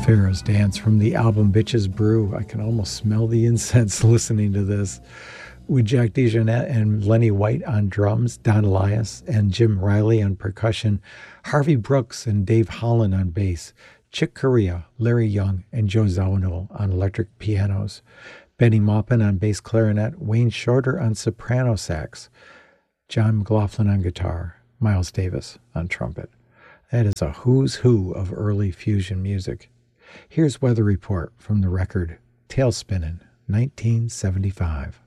Pharaoh's Dance from the album Bitches Brew. I can almost smell the incense listening to this. With Jack DeJohnette and Lenny White on drums, Don Elias and Jim Riley on percussion, Harvey Brooks and Dave Holland on bass, Chick Corea, Larry Young, and Joe Zawinul on electric pianos, Benny Maupin on bass clarinet, Wayne Shorter on soprano sax, John McLaughlin on guitar, Miles Davis on trumpet. That is a who's who of early fusion music. Here's Weather Report from the record Tailspinnin', 1975.